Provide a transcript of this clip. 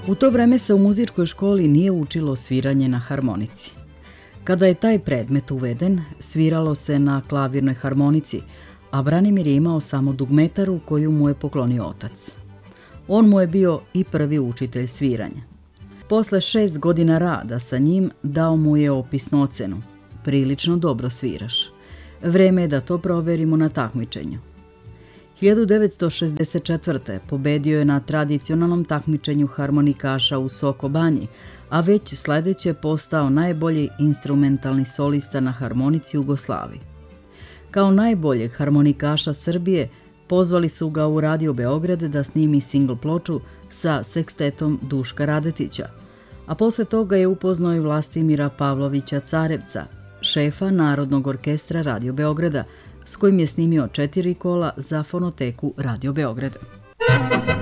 U to vreme se u muzičkoj školi nije učilo sviranje na harmonici. Kada je taj predmet uveden, sviralo se na klavirnoj harmonici, a Branimir je imao samo dugmetaru koju mu je poklonio otac. On mu je bio i prvi učitelj sviranja. Posle 6 godina rada sa njim dao mu je opisnu ocenu. Prilično dobro sviraš. Vreme je da to proverimo na takmičenju. 1964. pobedio je na tradicionalnom takmičenju harmonikaša u Soko Banji, a već sledeće postao najbolji instrumentalni solista na harmonici Jugoslaviji. Kao najboljeg harmonikaša Srbije pozvali su ga u Radio Beograd da snimi singl ploču sa sekstetom Duška Radetića, a posle toga je upoznao i Vlastimira Pavlovića Carevca, šefa Narodnog orkestra Radio Beograda, s kojim je snimio 4 kola za fonoteku Radio Beograda.